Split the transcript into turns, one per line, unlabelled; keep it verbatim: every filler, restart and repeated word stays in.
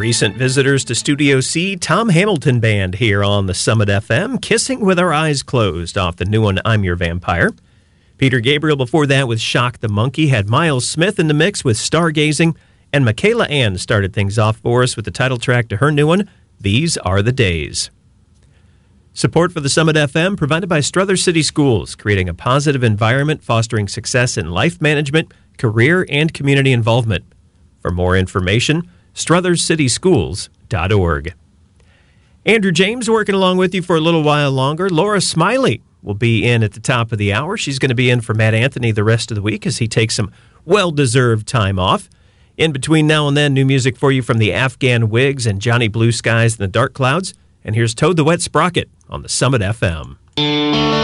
Recent visitors to Studio C, Tom Hamilton Band here on the Summit F M, Kissing with Our Eyes Closed off the new one, I'm Your Vampire. Peter Gabriel before that with Shock the Monkey, had Miles Smith in the mix with Stargazing, and Michaela Ann started things off for us with the title track to her new one, These Are the Days. Support for the Summit F M provided by Struthers City Schools, creating a positive environment, fostering success in life management, career, and community involvement. For more information, struthers city schools dot org. Andrew James working along with you for a little while longer. Laura Smiley will be in at the top of the hour. She's going to be in for Matt Anthony the rest of the week as he takes some well-deserved time off. In between now and then, new music for you from the Afghan Wigs and Johnny Blue Skies and the Dark Clouds. And here's Toad the Wet Sprocket on the Summit F M.